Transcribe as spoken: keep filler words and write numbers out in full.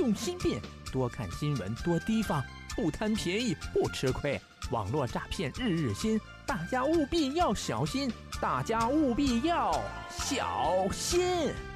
众心变，多看新闻，多提防，不贪便宜，不吃亏。网络诈骗日日新，大家务必要小心，大家务必要小心。